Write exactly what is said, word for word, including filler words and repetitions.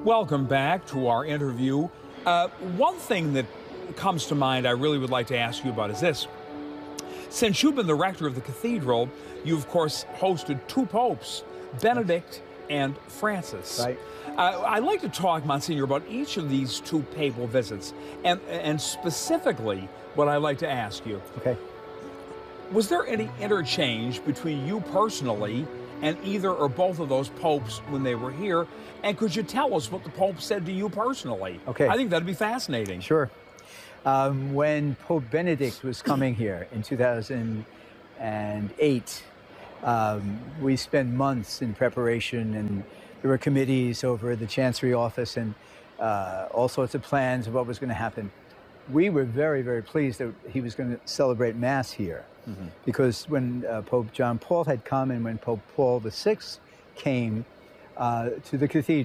Welcome back to our interview. Uh, one thing that comes to mind I really would like to ask you about is this. Since you've been the rector of the cathedral, you, of course, hosted two popes, Benedict and Francis. Right. Uh, I'd like to talk, Monsignor, about each of these two papal visits, and, and specifically what I'd like to ask you. Okay. Was there any interchange between you personally and either or both of those popes when they were here? And could you tell us what the Pope said to you personally? Okay. I think that'd be fascinating. Sure. Um, when Pope Benedict was coming here in two thousand eight, um, we spent months in preparation, and there were committees over at the Chancery office and uh, all sorts of plans of what was going to happen. We were very, very pleased that he was going to celebrate Mass here, mm-hmm. because when uh, Pope John Paul had come and when Pope Paul the Sixth came uh, to the cathedral,